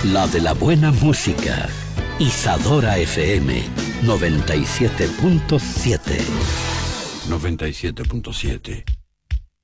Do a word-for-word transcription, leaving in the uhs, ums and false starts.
La de la buena música. Isadora F M noventa y siete punto siete. noventa y siete punto siete.